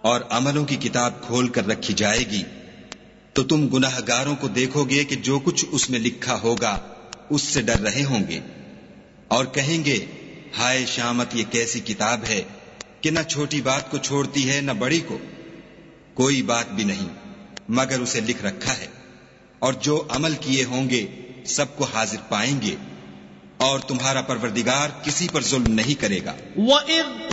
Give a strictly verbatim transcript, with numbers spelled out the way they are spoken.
और अमलों की किताब खोल कर रखी जाएगी, तो तुम गुनाहगारों को देखोगे कि जो कुछ उसमें लिखा होगा उससे डर रहे होंगे और कहेंगे, हाय शामत, ये कैसी किताब है कि न छोटी बात को छोड़ती है न बड़ी को। कोई बात भी नहीं मगर उसे लिख रखा है, और जो अमल किए होंगे सबको हाजिर पाएंगे, और तुम्हारा परवरदिगार किसी पर जुल्म नहीं करेगा।